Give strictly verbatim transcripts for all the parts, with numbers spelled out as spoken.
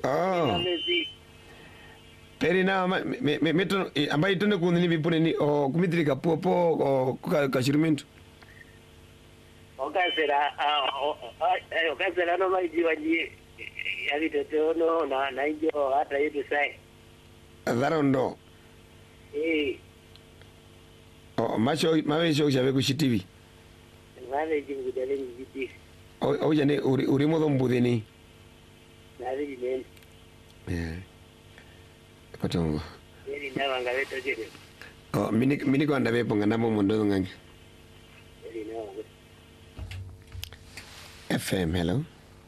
Oh. Peri na me me meto ambaye tone kunini bipone ni o kumitrika popo o kashirimentu. Okasera ah okasera no mai jiwaji yali tono na na njo hata yetu sai. Dharondo. Eh. Oh macho mawe sho chabe ku T V. Ngale jingu dale ni T V. O o jane uri uri mo dombude ni. Nari ni. Eh. Patongo. Yeli na ngale to jere. Oh mini mini ko ndabe ponga ndamo mondo ngangi. Yeli na. F M, hello.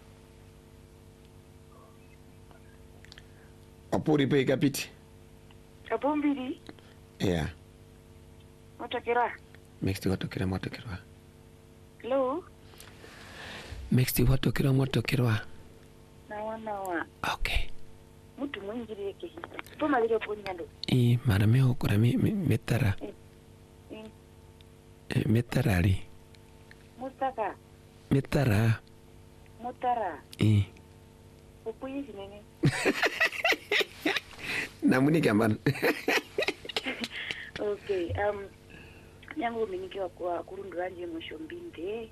Opuri pe kapiti. Kapumbiri. Yeah. Matokera. Mexti watokera matokera. Hello. Mexti watokera matokera. Nawa nawa. Okay. Mutu mwingiri yake. Toma lile ponyando. Eh, mara me okora me metara. Eh. Eh, metarari. Mutaka. Metara. Mutara. Eh. Upuyi nene. Namuni kamban. Okay, um nyango minikiwa kwa kurunduranje mushombinde.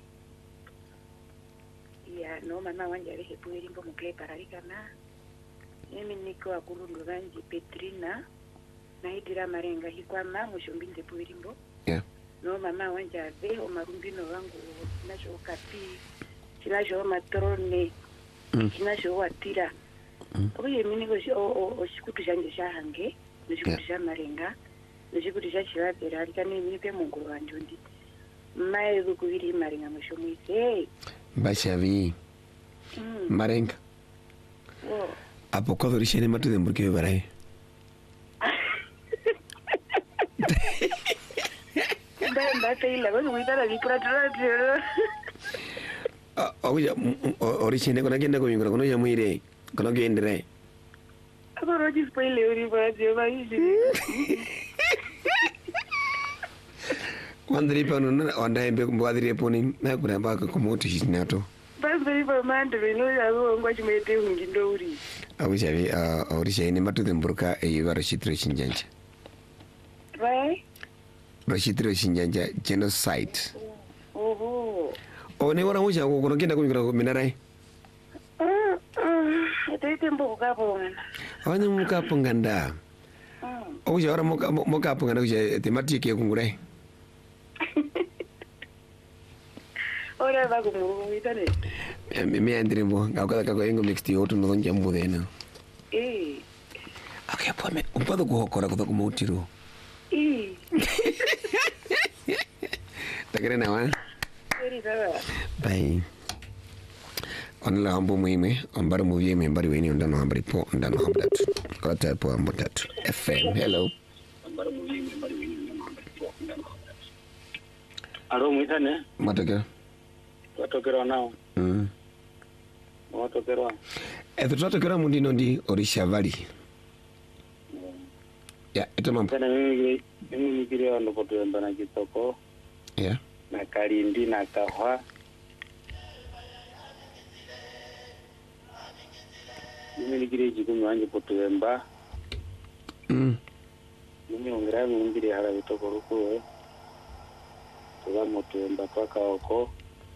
Ya no mana wanje lehe puerimbo mukle pararikana. Mimi niko wa kurunduranje Petrina na hidira marenga hikwama mushombinde puerimbo. Yeah. No mama wanje aveho marumbino wangu nacho kapi. Sinacho matrone. Mm. Sinacho watira. Mm. Oye mini go o o shikutu janje shahange, nishikutu Yeah. sha marenga, nishikutu sha chirabera arikane mini pe munguru wanjondi. Mae gukubiri marenga musho mwise. Bashavi. Mm. Marenga. Oh. Apo kwa dorishene matu de mburke barai. Bamba teila go witara vikura tra. Ah, oya orishene kona kenda ko yingora kono ya muire. Kono gendere. Aba roji spoile uri ba je ba iji. Quando ripano onda embe kumbwadire poni na kuna baka komoto shinato. Bamba iba mandre no ya go ngwa chimete hungindo uri. Abushavi ah orishene matu de mburka e yibara shitro shinjanja. Right? Rashitro shinjanja genocide. Oho. One wara musha ko kono kenda ko yingora minarai. Mm. Mm. Ete mbo kapo ngana. Awani muka punganda. Mm. Oja ora muka muka punganda uja tematiki ya kungurai. Ora va como mitane. Me me andremo ngakala kako yengo mixti otu no donja mbudena. Eh. Okay, po me un poco ko kora ko como tiro. Eh. Ta krena wa? Eri baba. Bye. On la hambo muime, on bar mu yeme bar weni on dano hambri po on dano hamdat. Kala ta po ambotat. F M, hello. Aro mitane. Matokera. Watokera nao. Mm. Watokera. E to tokera mundi nondi orisha vali. Ya, ito mambo. Kana mimi mimi nikire ndo poto mbana kitoko. Yeah. Na Kalindi na Kahwa. Mimi nikire jikumi wanje poto mba. Mm. Mimi ongera mimi nikire hala bitoko ruko. Tuwa moto mba paka oko.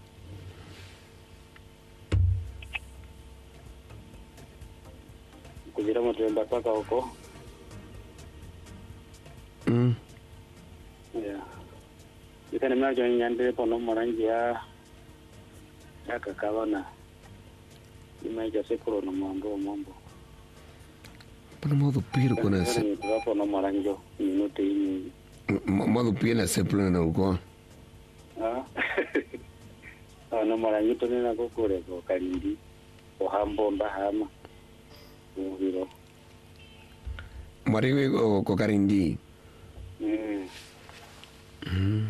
Kujira moto mba paka oko. Mm. Yeah. Ikane mwajo nyande pono morangi ya ya kakabana. Imaja sekoro no mambo mambo. Para modo piro kona se. Ni pono moranjo minute ini. Modo piro se plana na uko. Ah. Ah no moranjo to na ko kore ko Kalindi. O hambo mbahama. Ngiro. Mariwe ko Kalindi. Mm. Mm.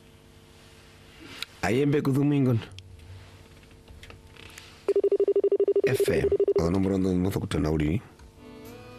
Ayembe kudumingon. F M, o numero ndo mo fokutana uri.